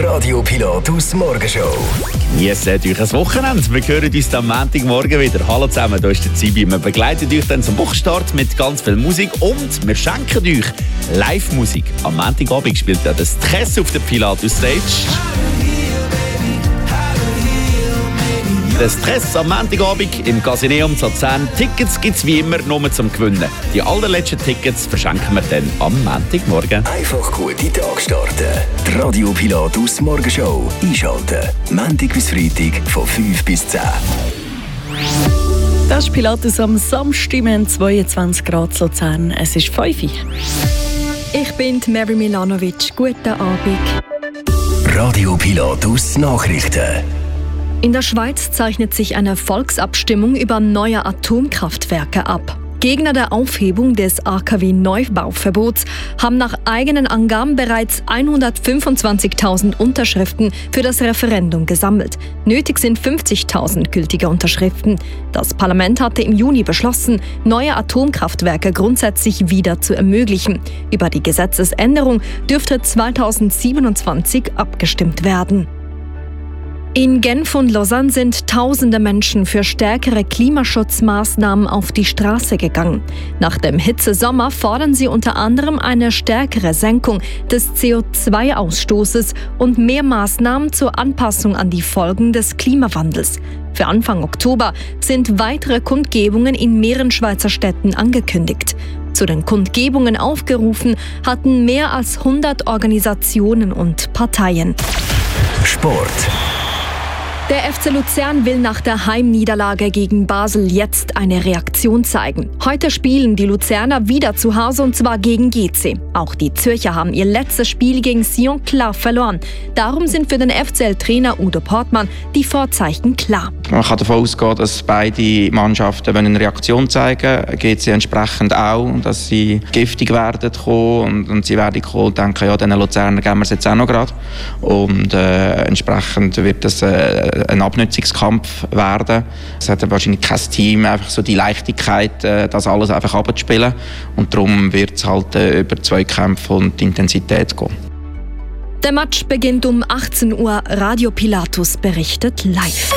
Radio Pilatus Morgenshow. Genießt euch ein Wochenende. Wir hören uns am Montagmorgen wieder. Hallo zusammen, hier ist der Zibi. Wir begleiten euch dann zum Wochenstart mit ganz viel Musik und wir schenken euch Live-Musik. Am Montagabend spielt ja das Stress auf der Pilatus Stage. Der Stress am Montagabend im Casineum zu Luzern. Tickets gibt es wie immer nur zum Gewinnen. Die allerletzten Tickets verschenken wir dann am Montagmorgen. Einfach gute Tag starten. Die Radio Pilatus Morgenshow einschalten. Montag bis Freitag von 5 bis 10. Das ist Pilatus am Samstag, 22 Grad in Luzern. Es ist 5 Uhr. Ich bin Mary Milanovic. Guten Abend. Radio Pilatus Nachrichten. In der Schweiz zeichnet sich eine Volksabstimmung über neue Atomkraftwerke ab. Gegner der Aufhebung des AKW-Neubauverbots haben nach eigenen Angaben bereits 125.000 Unterschriften für das Referendum gesammelt. Nötig sind 50.000 gültige Unterschriften. Das Parlament hatte im Juni beschlossen, neue Atomkraftwerke grundsätzlich wieder zu ermöglichen. Über die Gesetzesänderung dürfte 2027 abgestimmt werden. In Genf und Lausanne sind tausende Menschen für stärkere Klimaschutzmaßnahmen auf die Straße gegangen. Nach dem Hitzesommer fordern sie unter anderem eine stärkere Senkung des CO2-Ausstoßes und mehr Maßnahmen zur Anpassung an die Folgen des Klimawandels. Für Anfang Oktober sind weitere Kundgebungen in mehreren Schweizer Städten angekündigt. Zu den Kundgebungen aufgerufen hatten mehr als 100 Organisationen und Parteien. Sport. Der FC Luzern will nach der Heimniederlage gegen Basel jetzt eine Reaktion zeigen. Heute spielen die Luzerner wieder zu Hause und zwar gegen GC. Auch die Zürcher haben ihr letztes Spiel gegen Sion klar verloren. Darum sind für den FCL-Trainer Udo Portmann die Vorzeichen klar. Man kann davon ausgehen, dass beide Mannschaften eine Reaktion zeigen, GC entsprechend auch, dass sie giftig werden kommen und sie werden kommen und denken, ja, den Luzerner geben wir es jetzt auch noch gerade. Und entsprechend wird das ein Abnutzungskampf werden. Es hat wahrscheinlich kein Team einfach so die Leichtigkeit, das alles einfach abzuspielen. Und darum wird es halt über Zweikämpfe und die Intensität gehen. Der Match beginnt um 18 Uhr. Radio Pilatus berichtet live.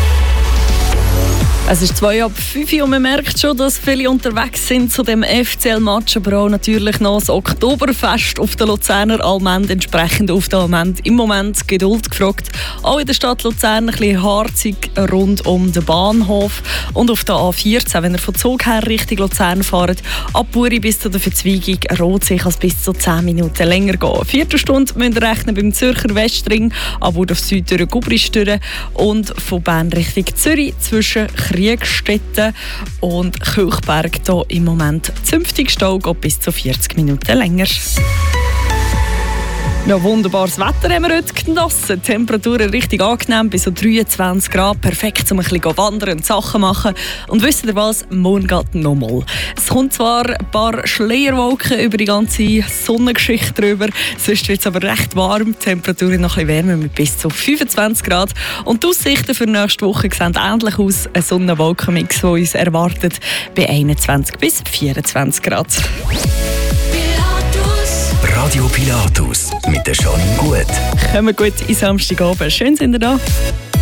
Es ist 5:02 und man merkt schon, dass viele unterwegs sind zu dem FCL-Match, aber auch natürlich noch das Oktoberfest auf der Luzerner Allmend, entsprechend auf der Allmend. Im Moment Geduld gefragt. Auch in der Stadt Luzern ein bisschen harzig rund um den Bahnhof und auf der A14, wenn ihr von Zug her Richtung Luzern fahrt, ab Buri bis zu der Verzweigung rot sich als bis zu 10 Minuten länger gehen. 4 Stunde müsst ihr rechnen beim Zürcher Westring, aber auf Süd durch Gubrist und von Bern Richtung Zürich zwischen Kriegstetten und Kilchberg hier im Moment zünftig Stau, geht bis zu 40 Minuten länger. Ja, wunderbares Wetter haben wir heute genossen. Die Temperaturen richtig angenehm, bis so 23 Grad. Perfekt, um ein bisschen wandern und Sachen machen. Und wisst ihr was? Morgen geht nochmal. Es kommt zwar ein paar Schleierwolken über die ganze Sonnengeschichte drüber. Sonst wird es aber recht warm. Die Temperaturen noch ein bisschen wärmer mit bis zu 25 Grad. Und die Aussichten für nächste Woche sehen ähnlich aus. Ein Sonnenwolkenmix, der uns erwartet bei 21 bis 24 Grad. Radio Pilatus mit der Janine Gut. Kommen gut in Samstagabend. Schön sind ihr da.